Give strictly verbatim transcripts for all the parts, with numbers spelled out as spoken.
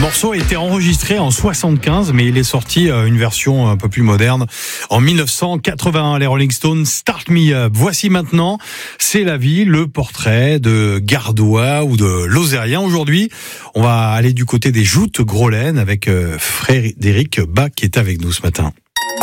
morceau a été enregistré en soixante-quinze, mais il est sorti euh, une version un peu plus moderne en dix-neuf cent quatre-vingt-un. Les Rolling Stones, Start Me Up. Voici maintenant, c'est la vie, le portrait de Gardois ou de Lozérien. Aujourd'hui, on va aller du côté des Joutes Groslaine avec euh, Frédéric Bach qui est avec nous ce matin.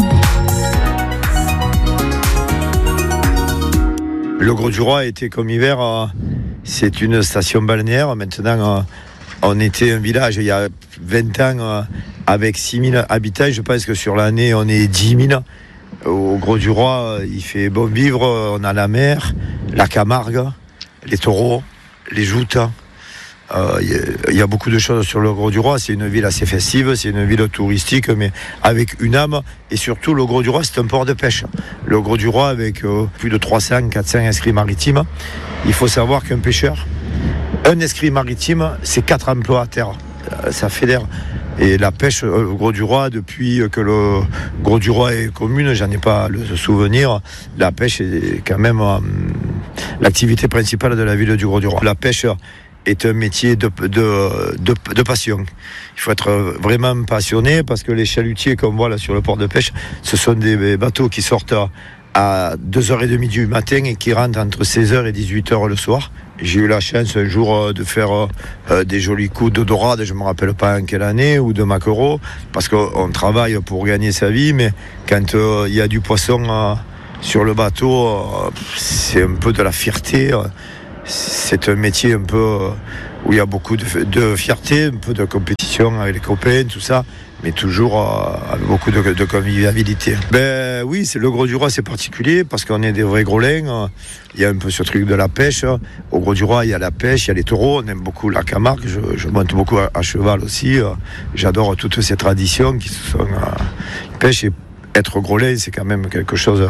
Le Grau-du-Roi était comme hiver, euh, c'est une station balnéaire. Maintenant, euh, on était un village il y a vingt ans euh, avec six mille habitants. Je pense que sur l'année, on est dix mille. Au Grau-du-Roi, euh, il fait bon vivre. On a la mer, la Camargue, les taureaux, les joutes. Il euh, y, y a beaucoup de choses sur le Grau-du-Roi. C'est une ville assez festive, c'est une ville touristique, mais avec une âme. Et surtout, le Grau-du-Roi, c'est un port de pêche. Le Grau-du-Roi, avec euh, plus de trois cents, quatre cents inscrits maritimes, il faut savoir qu'un pêcheur, un inscrit maritime, c'est quatre emplois à terre. Euh, ça fédère. Et la pêche au Grau-du-Roi, depuis que le Grau-du-Roi est commune, j'en ai pas le souvenir, la pêche est quand même euh, l'activité principale de la ville du Grau-du-Roi. La pêche est un métier de, de, de, de passion. Il faut être vraiment passionné parce que les chalutiers qu'on voit là sur le port de pêche, ce sont des bateaux qui sortent à deux heures trente du matin et qui rentrent entre seize heures et dix-huit heures le soir. J'ai eu la chance un jour de faire euh, des jolis coups de dorade, je ne me rappelle pas en quelle année, ou de maquereau, parce qu'on travaille pour gagner sa vie, mais quand il euh, y a du poisson euh, sur le bateau, euh, c'est un peu de la fierté. Euh, c'est un métier un peu euh, où il y a beaucoup de, de fierté, un peu de compétition avec les copains, tout ça, mais toujours euh, avec beaucoup de, de convivialité. Ben oui, c'est le Grau-du-Roi, c'est particulier parce qu'on est des vrais Grosolains. Il y a un peu ce truc de la pêche. Au Grau-du-Roi, il y a la pêche, il y a les taureaux. On aime beaucoup la Camargue. Je, je monte beaucoup à, à cheval aussi. J'adore toutes ces traditions qui sont euh, pêche et être Grosolain, c'est quand même quelque chose. Euh,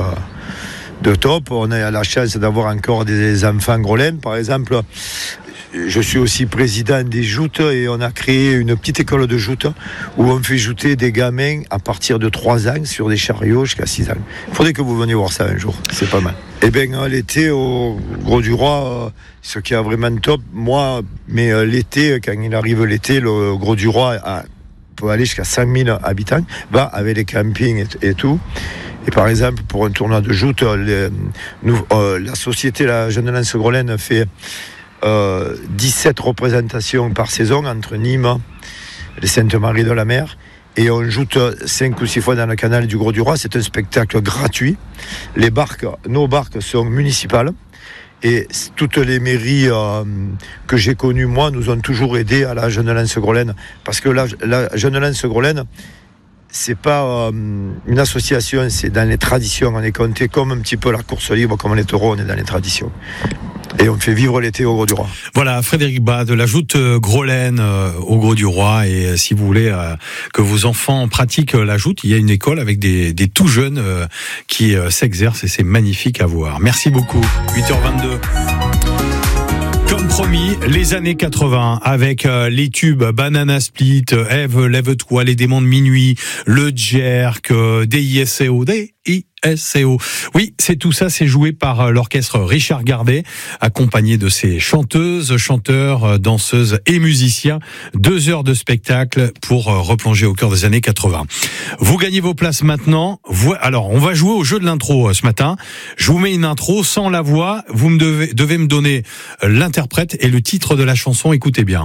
de top. On a la chance d'avoir encore des enfants Grosolains, par exemple. Je suis aussi président des joutes et on a créé une petite école de joutes où on fait jouter des gamins à partir de trois ans sur des chariots jusqu'à six ans. Il faudrait que vous veniez voir ça un jour, c'est pas mal. Et bien l'été au Grau-du-Roi, ce qui est vraiment top, moi, mais l'été, quand il arrive l'été, le Grau-du-Roi a, peut aller jusqu'à cinq mille habitants, va avec les campings et, et tout. Et par exemple, pour un tournoi de joute, les, nous, euh, la société, la Jeune Lance Groslaine, fait euh, dix-sept représentations par saison entre Nîmes, les Sainte-Marie de la Mer, et on joute cinq ou six fois dans le canal du Grau-du-Roi. C'est un spectacle gratuit. Les barques, nos barques sont municipales. Et toutes les mairies euh, que j'ai connues, moi, nous ont toujours aidés à la Jeune Lance Groslaine. Parce que la, la Jeune Lance Groslaine, c'est pas euh, une association, c'est dans les traditions. On est compté comme un petit peu la course libre, comme les taureaux, on est dans les traditions. Et on fait vivre l'été au Grau-du-Roi. Voilà, Frédéric Bach de la Joute Groslaine euh, au Grau-du-Roi. Et euh, si vous voulez euh, que vos enfants pratiquent la joute, il y a une école avec des, des tout jeunes euh, qui euh, s'exercent et c'est magnifique à voir. Merci beaucoup. huit heures vingt-deux. Comme promis, les années quatre-vingts, avec euh, les tubes Banana Split, Eve, Lève-toi, Les Démons de Minuit, Le Jerk, euh, D I S C O, D I S C O. Oui, c'est tout ça, c'est joué par euh, l'orchestre Richard Gardet, accompagné de ses chanteuses, chanteurs, euh, danseuses et musiciens. Deux heures de spectacle pour euh, replonger au cœur des années quatre-vingts. Vous gagnez vos places maintenant. Vo- Alors, on va jouer au jeu de l'intro euh, ce matin. Je vous mets une intro sans la voix. Vous me devez, devez me donner euh, l'interprète et le titre de la chanson. Écoutez bien.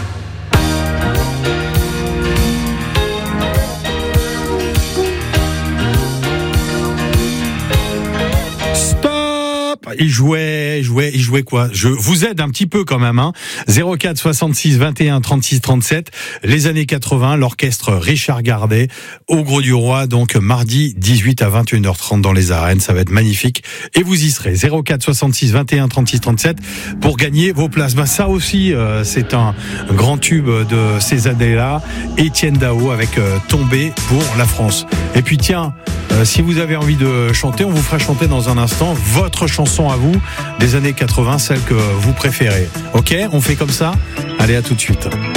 Il jouait, il jouait, il jouait quoi? Je vous aide un petit peu quand même, hein. zéro quatre soixante-six vingt et un trente-six trente-sept. Les années quatre-vingts, l'orchestre Richard Gardet au Grau-du-Roi, donc mardi dix-huit à vingt et une heures trente dans les arènes. Ça va être magnifique. Et vous y serez. zéro quatre soixante-six vingt et un trente-six trente-sept pour gagner vos places. Ben, ça aussi, euh, c'est un grand tube de ces années-là. Étienne Dao avec euh, Tombé pour la France. Et puis tiens, euh, si vous avez envie de chanter, on vous fera chanter dans un instant votre chanson à vous des années quatre-vingts, celle que vous préférez. Ok, on fait comme ça? Allez, à tout de suite.